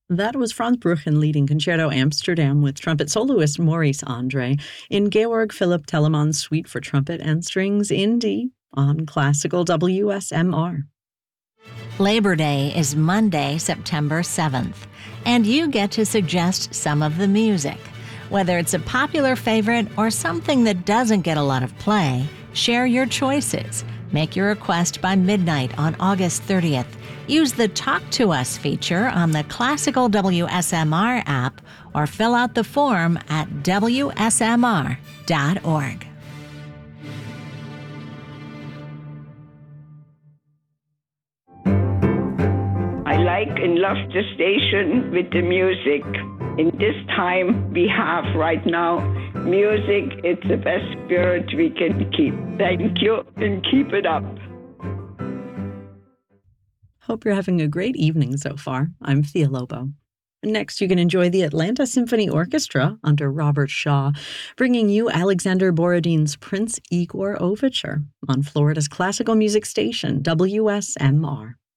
That was Franz Bruchen leading Concerto Amsterdam with trumpet soloist Maurice Andre in Georg Philipp Telemann's Suite for Trumpet and Strings in D on Classical WSMR. Labor Day is Monday, September 7th, and you get to suggest some of the music. Whether it's a popular favorite or something that doesn't get a lot of play, share your choices. Make your request by midnight on August 30th. Use the Talk to Us feature on the Classical WSMR app or fill out the form at WSMR.org. I like and love the station with the music. In this time we have right now, music, it's the best spirit we can keep. Thank you and keep it up. Hope you're having a great evening so far. I'm Thea Lobo. Next, you can enjoy the Atlanta Symphony Orchestra under Robert Shaw, bringing you Alexander Borodin's Prince Igor Overture on Florida's classical music station, WSMR.